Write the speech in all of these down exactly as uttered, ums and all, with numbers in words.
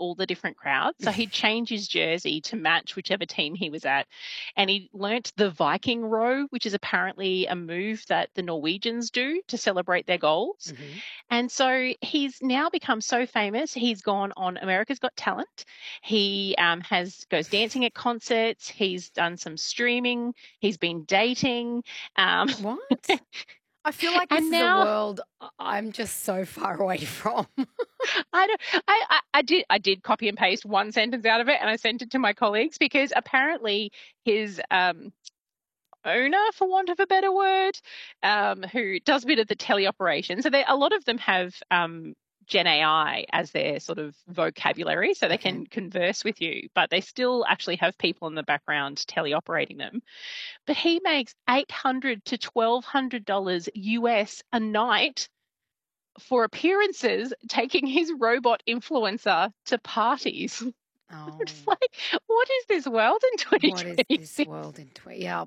all the different crowds. So he'd change his jersey to match whichever team he was at. And he learnt the Viking row, which is apparently a move that the Norwegians do to celebrate their goals. Mhm. And so he's now become so famous. He's gone on America's Got Talent. He um, has goes dancing at concerts. He's done some streaming. He's been dating. Um, What? I feel like this and is a now world I- I'm just so far away from. I don't. I, I I did I did copy and paste one sentence out of it, and I sent it to my colleagues because apparently his um owner, for want of a better word, um, who does a bit of the teleoperation. So they, a lot of them have um, Gen A I as their sort of vocabulary, so they Okay. can converse with you, but they still actually have people in the background teleoperating them. But he makes eight hundred to twelve hundred dollars U S a night for appearances, taking his robot influencer to parties. Oh, It's like, what is this world in what is this twenty twenty-six? world in tw- Yep.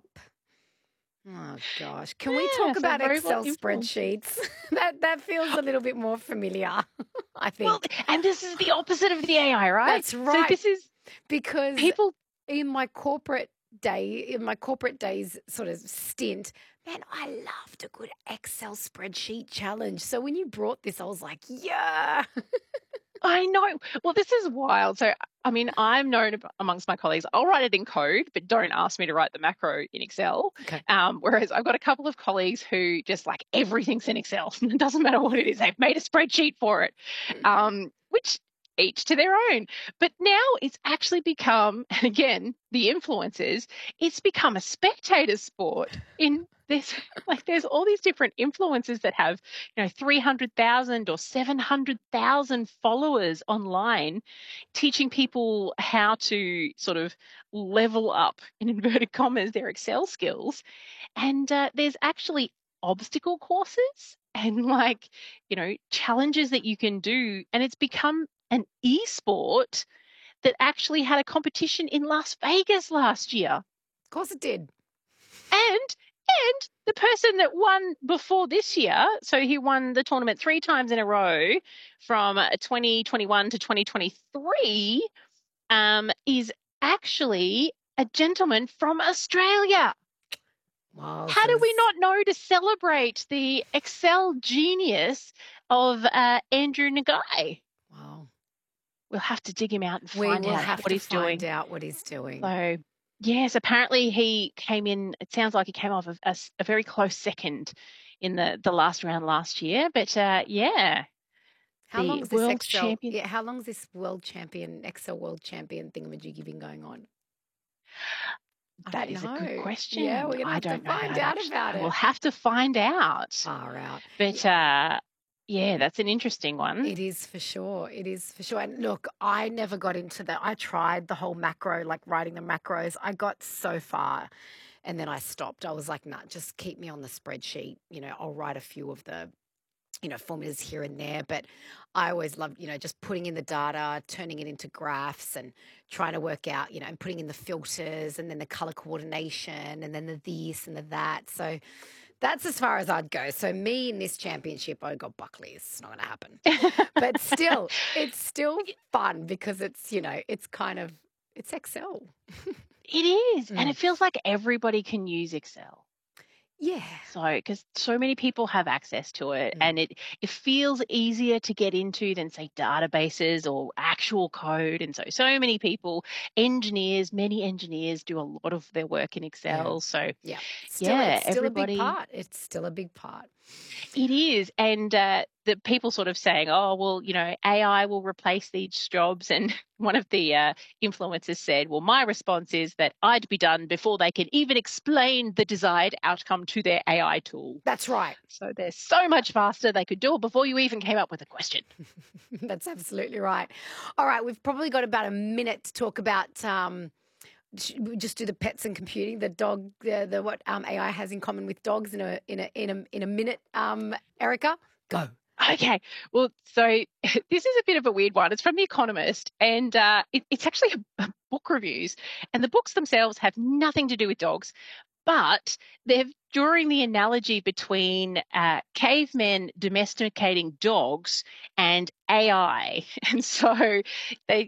Oh gosh. Can we Yeah, talk so about robot Excel influence. spreadsheets? That that feels a little bit more familiar, I Well, think. and this is the opposite of the A I, right? That's So right. this is Because people. in my corporate day, in my corporate days sort of stint, man, I loved a good Excel spreadsheet challenge. So when you brought this, I was like, yeah. I know. Well, this is wild. So, I mean, I'm known ab- amongst my colleagues. I'll write it in code, but don't ask me to write the macro in Excel. Okay. Um, whereas I've got a couple of colleagues who just like everything's in Excel. It doesn't matter what it is. They've made a spreadsheet for it. Um, which each to their own. But now it's actually become, and again, the influencers, it's become a spectator sport in this, like there's all these different influencers that have, you know, three hundred thousand or seven hundred thousand followers online, teaching people how to sort of level up, in inverted commas, their Excel skills. And uh, there's actually obstacle courses and like, you know, challenges that you can do. And it's become an e-sport that actually had a competition in Las Vegas last year. Of course it did. And and the person that won before this year, so he won the tournament three times in a row from uh, twenty twenty-one to twenty twenty-three, um, is actually a gentleman from Australia. How do we Wowzers. not know to celebrate the Excel genius of uh, Andrew Nagai? Wow. We'll have to dig him out and We find will out have what to he's find doing. out what he's doing. So, yes, apparently he came in. It sounds like he came off of a, s- a very close second in the the last round last year. But uh, yeah, How the long's this world Excel? champion. Yeah, how long's this world champion, Excel world champion thingamajiggy been going on? I That don't is a good know. question. Yeah, we're gonna I have to don't know find that out actually. about We'll it. have to find out. Far out. But uh, yeah, that's an interesting one. It is for sure. It is for sure. And look, I never got into the, I tried the whole macro, like writing the macros. I got so far and then I stopped. I was like, nah, just keep me on the spreadsheet. You know, I'll write a few of the, you know, formulas here and there. But I always loved, you know, just putting in the data, turning it into graphs and trying to work out, you know, and putting in the filters and then the color coordination and then the this and the that. So that's as far as I'd go. So me in this championship, I got Buckley. It's not going to happen. But still, it's still fun because it's, you know, it's kind of, it's Excel. It is, and Mm. it feels like everybody can use Excel. Yeah. So, because so many people have access to it, Mm. and it it feels easier to get into than say databases or actual code. And so, so many people, engineers, many engineers do a lot of their work in Yeah. Excel. So, Yeah. Still, yeah, it's still a big everybody. part. It's still a big part. It is. And uh, the people sort of saying, oh, well, you know, A I will replace these jobs. And one of the uh, influencers said, well, my response is that I'd be done before they can even explain the desired outcome to their A I tool. That's right. So they're so much faster. They could do it before you even came up with a question. That's absolutely right. All right. We've probably got about a minute to talk about. Um, should we just do the pets and computing, the dog, the, the what um, A I has in common with dogs in a in a in a in a minute. Um, Erica, go. Okay. Well, so this is a bit of a weird one. It's from The Economist, and uh, it, it's actually a, a book reviews. And the books themselves have nothing to do with dogs, but they've drawing the analogy between uh, cavemen domesticating dogs and A I. And so they